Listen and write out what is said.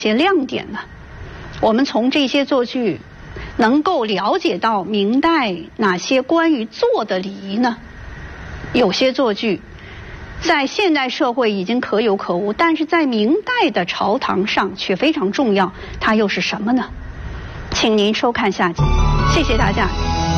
些亮点呢？我们从这些作剧能够了解到明代哪些关于做的礼仪呢？有些作剧在现代社会已经可有可无，但是在明代的朝堂上却非常重要，它又是什么呢？请您收看下集，谢谢大家。